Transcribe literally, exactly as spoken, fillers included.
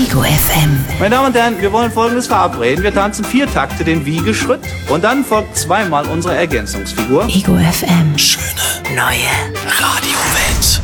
Ego F M. Meine Damen und Herren, wir wollen Folgendes verabreden. Wir tanzen vier Takte den Wiegeschritt und dann folgt zweimal unsere Ergänzungsfigur. Ego F M. Schöne Neue Radiowelt.